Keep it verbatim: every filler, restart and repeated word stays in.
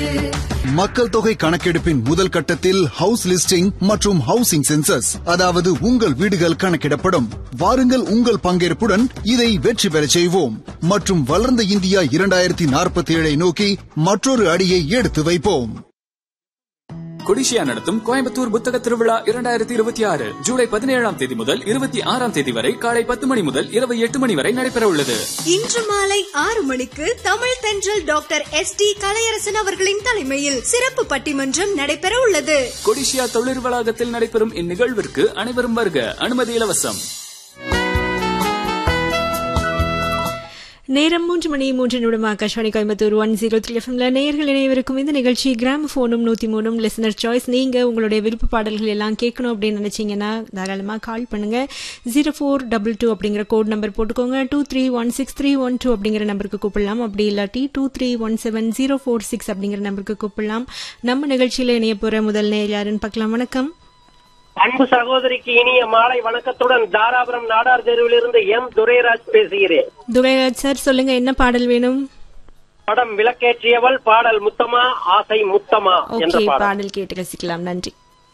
மக்கள் தொகை கணக்கெடுப்பின் முதல் கட்டத்தில் ஹவுஸ் லிஸ்டிங் மற்றும் ஹவுசிங் சென்சஸ், அதாவது உங்கள் வீடுகள் கணக்கிடப்படும். வாருங்கள், உங்கள் பங்கேற்புடன் இதை வெற்றி பெறச் செய்வோம் மற்றும் வளர்ந்த இந்தியா இரண்டாயிரத்தி நாற்பத்தி ஏழை நோக்கி மற்றொரு அடியை எடுத்து வைப்போம். கொடிஷியா நடத்தும் கோயம்புத்தூர் புத்தக திருவிழா இரண்டாயிரத்தி இருபத்தி ஆறு ஜூலை பதினேழாம் தேதி முதல் இருபத்தி ஆறாம் தேதி வரை காலை பத்து மணி முதல் இரவு எட்டு மணி வரை நடைபெற உள்ளது. இன்று மாலை ஆறு மணிக்கு தமிழ் தென்றல் டாக்டர் எஸ் டி கலையரசன் அவர்களின் தலைமையில் சிறப்பு பட்டிமன்றம் நடைபெற உள்ளது. கொடிஷியா தொழில் வளாகத்தில் நடைபெறும் இந்நிகழ்விற்கு அனைவரும் வருக. அனுமதி இலவசம். நேரம் மூன்று மணி மூன்று நிமிடம். Akashvani Coimbatore one zero three எஃப்எம்ல நேயர்கள் இணையவிருக்கும் இந்த நிகழ்ச்சி கிராமபோனும் நூத்தி மூணும் லிசனர் சாய்ஸ். நீங்க உங்களுடைய விருப்ப பாடல்கள் எல்லாம் கேட்கணும் அப்படின்னு நினைச்சீங்கன்னா தாராளமா கால் பண்ணுங்க. ஜீரோ ஃபோர் டபுள் டூ அப்படிங்கிற கோட் நம்பர் போட்டுக்கோங்க. Two three one six three one two அப்படிங்கிற நம்பருக்கு கூப்பிடலாம். அப்படி இல்லாட்டி two three one seven zero four six அப்படிங்கிற நம்பருக்கு கூப்பிடலாம். நம்ம நிகழ்ச்சியில இணைய போற முதல் நேயர் யாருன்னு பார்க்கலாம். வணக்கம். அன்பு சகோதரிக்கு இனிய மாலை வணக்கத்துடன் தாராபுரம் நாடார் தெருவிலிருந்து எம் துரைராஜ் பேசுகிறேன். துரைராஜ் சார், சொல்லுங்க, என்ன பாடல் வேணும்? படம் விளக்கேற்றியவள், பாடல் முத்தமா ஆசை முத்தமா என்ற பாடல் கேட்டு ரசிக்கலாம். நன்றி.